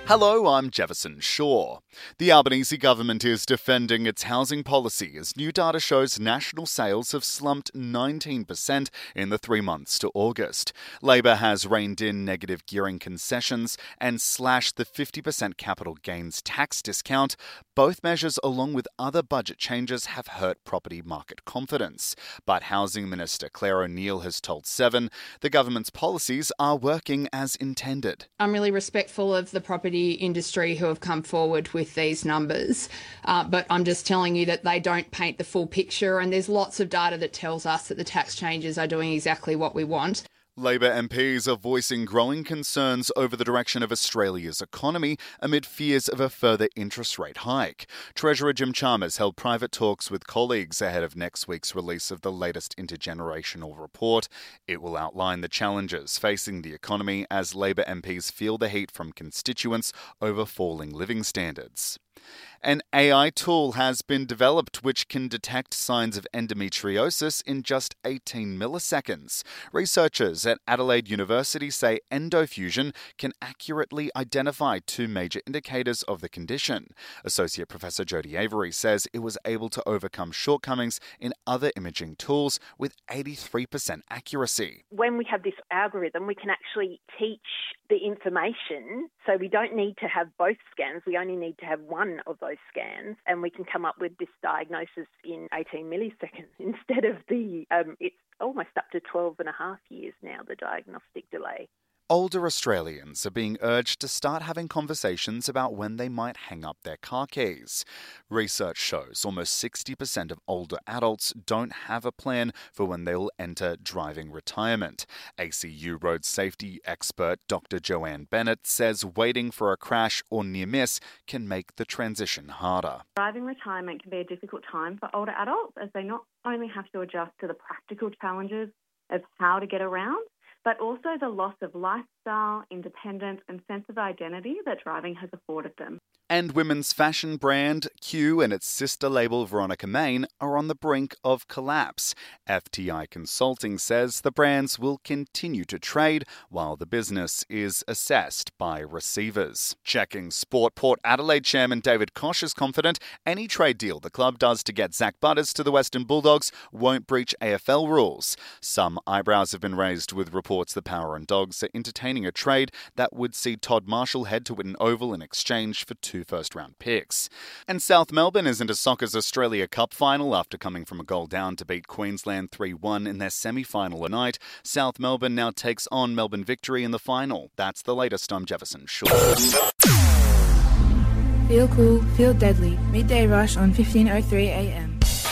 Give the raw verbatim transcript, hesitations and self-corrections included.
Hello, I'm Jefferson Shaw. The Albanese government is defending its housing policy as new data shows national sales have slumped nineteen percent in the three months to August. Labor has reined in negative gearing concessions and slashed the fifty percent capital gains tax discount. Both measures, along with other budget changes, have hurt property market confidence. But Housing Minister Claire O'Neil has told Seven the government's policies are working as intended. I'm really respectful of the property industry who have come forward with these numbers, uh, but I'm just telling you that they don't paint the full picture, and there's lots of data that tells us that the tax changes are doing exactly what we want. Labor M Ps are voicing growing concerns over the direction of Australia's economy amid fears of a further interest rate hike. Treasurer Jim Chalmers held private talks with colleagues ahead of next week's release of the latest intergenerational report. It will outline the challenges facing the economy as Labor M Ps feel the heat from constituents over falling living standards. An A I tool has been developed which can detect signs of endometriosis in just eighteen milliseconds. Researchers at Adelaide University say EndoFusion can accurately identify two major indicators of the condition. Associate Professor Jodie Avery says it was able to overcome shortcomings in other imaging tools with eighty-three percent accuracy. When we have this algorithm, we can actually teach the information, so we don't need to have both scans, we only need to have one of those scans, and we can come up with this diagnosis in eighteen milliseconds instead of the, um, it's almost up to twelve and a half years now, the diagnostic delay. Older Australians are being urged to start having conversations about when they might hang up their car keys. Research shows almost sixty percent of older adults don't have a plan for when they will enter driving retirement. A C U road safety expert Doctor Joanne Bennett says waiting for a crash or near miss can make the transition harder. Driving retirement can be a difficult time for older adults as they not only have to adjust to the practical challenges of how to get around, but also the loss of lifestyle, independence and sense of identity that driving has afforded them. And women's fashion brand Q and its sister label Veronica Maine are on the brink of collapse. F T I Consulting says the brands will continue to trade while the business is assessed by receivers. Checking sport, Port Adelaide chairman David Koch is confident any trade deal the club does to get Zach Butters to the Western Bulldogs won't breach A F L rules. Some eyebrows have been raised with reports the Power and Dogs are entertaining a trade that would see Todd Marshall head to Whitten Oval in exchange for two first-round picks. And South Melbourne is into soccer's Australia Cup final after coming from a goal down to beat Queensland three one in their semi-final tonight. South Melbourne now takes on Melbourne Victory in the final. That's the latest. I'm Jefferson Shaw. Feel cool, feel deadly. Midday Rush on fifteen oh three a m.